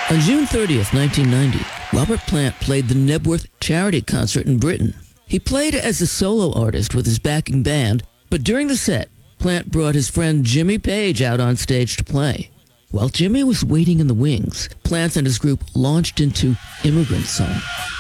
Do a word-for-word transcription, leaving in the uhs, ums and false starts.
On June thirtieth, nineteen ninety, Robert Plant played the Knebworth charity concert in Britain. He played as a solo artist with his backing band, but during the set, Plant brought his friend Jimmy Page out on stage to play. While Jimmy was waiting in the wings, Plant and his group launched into Immigrant Song.